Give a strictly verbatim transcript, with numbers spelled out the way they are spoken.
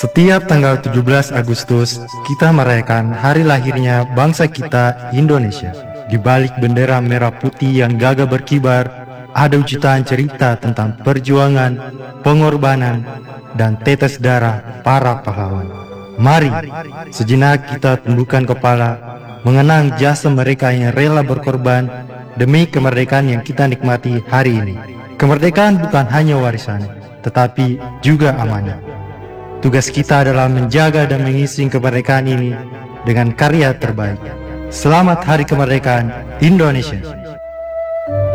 Setiap tanggal tujuh belas Agustus, kita merayakan hari lahirnya bangsa kita, Indonesia. Di balik bendera merah putih yang gagah berkibar, ada jutaan cerita tentang perjuangan, pengorbanan, dan tetes darah para pahlawan. Mari, sejenak kita tundukkan kepala, mengenang jasa mereka yang rela berkorban demi kemerdekaan yang kita nikmati hari ini. Kemerdekaan bukan hanya warisan, tetapi juga amanah. Tugas kita adalah menjaga dan mengisi kemerdekaan ini dengan karya terbaik. Selamat Hari Kemerdekaan Indonesia.